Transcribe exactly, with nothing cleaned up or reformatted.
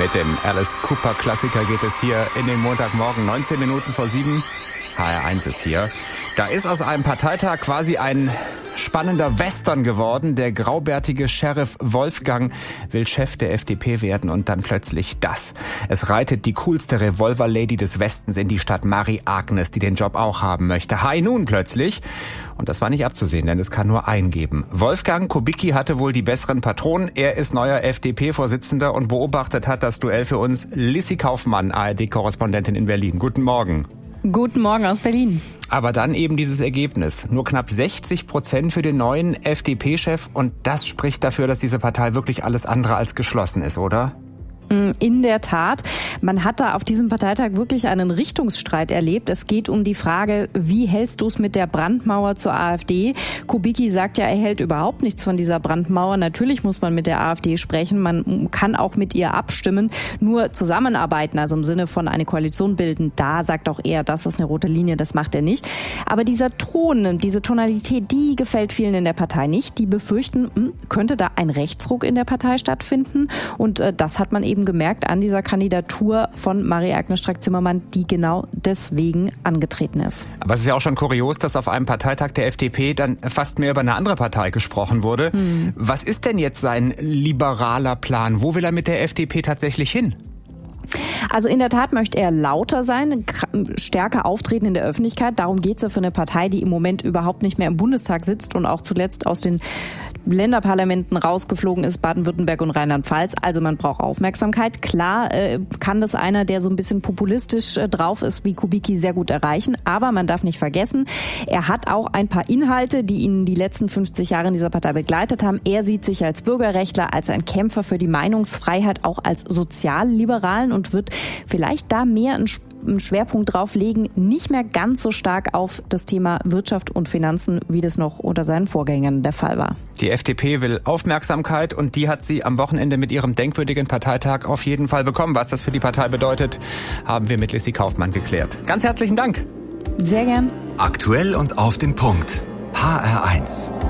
Mit dem Alice Cooper Klassiker geht es hier in den Montagmorgen, neunzehn Minuten vor sieben. H R eins ist hier. Da ist aus einem Parteitag quasi ein spannender Western geworden. Der graubärtige Sheriff Wolfgang will Chef der F D P werden und dann plötzlich das. Es reitet die coolste Revolver-Lady des Westens in die Stadt, Marie Agnes, die den Job auch haben möchte. Hi nun plötzlich. Und das war nicht abzusehen, denn es kann nur einen geben. Wolfgang Kubicki hatte wohl die besseren Patronen. Er ist neuer F D P-Vorsitzender und beobachtet hat das Duell für uns Lissi Kaufmann, A R D-Korrespondentin in Berlin. Guten Morgen. Guten Morgen aus Berlin. Aber dann eben dieses Ergebnis. Nur knapp sechzig Prozent für den neuen F D P-Chef. Und das spricht dafür, dass diese Partei wirklich alles andere als geschlossen ist, oder? In der Tat. Man hat da auf diesem Parteitag wirklich einen Richtungsstreit erlebt. Es geht um die Frage, wie hältst du es mit der Brandmauer zur AfD? Kubicki sagt ja, er hält überhaupt nichts von dieser Brandmauer. Natürlich muss man mit der AfD sprechen. Man kann auch mit ihr abstimmen. Nur zusammenarbeiten, also im Sinne von eine Koalition bilden, da sagt auch er, das ist eine rote Linie, das macht er nicht. Aber dieser Ton, diese Tonalität, die gefällt vielen in der Partei nicht. Die befürchten, könnte da ein Rechtsruck in der Partei stattfinden. Und das hat man eben gemerkt an dieser Kandidatur von Marie-Agnes Strack-Zimmermann, die genau deswegen angetreten ist. Aber es ist ja auch schon kurios, dass auf einem Parteitag der F D P dann fast mehr über eine andere Partei gesprochen wurde. Hm. Was ist denn jetzt sein liberaler Plan? Wo will er mit der F D P tatsächlich hin? Also in der Tat möchte er lauter sein, stärker auftreten in der Öffentlichkeit. Darum geht es ja für eine Partei, die im Moment überhaupt nicht mehr im Bundestag sitzt und auch zuletzt aus den Länderparlamenten rausgeflogen ist, Baden-Württemberg und Rheinland-Pfalz. Also man braucht Aufmerksamkeit. Klar äh, kann das einer, der so ein bisschen populistisch äh, drauf ist, wie Kubicki, sehr gut erreichen. Aber man darf nicht vergessen, er hat auch ein paar Inhalte, die ihn die letzten fünfzig Jahre in dieser Partei begleitet haben. Er sieht sich als Bürgerrechtler, als ein Kämpfer für die Meinungsfreiheit, auch als Sozialliberalen und wird vielleicht da mehr einen einen Schwerpunkt drauf legen, nicht mehr ganz so stark auf das Thema Wirtschaft und Finanzen, wie das noch unter seinen Vorgängern der Fall war. Die F D P will Aufmerksamkeit und die hat sie am Wochenende mit ihrem denkwürdigen Parteitag auf jeden Fall bekommen. Was das für die Partei bedeutet, haben wir mit Lissi Kaufmann geklärt. Ganz herzlichen Dank. Sehr gern. Aktuell und auf den Punkt. H R eins.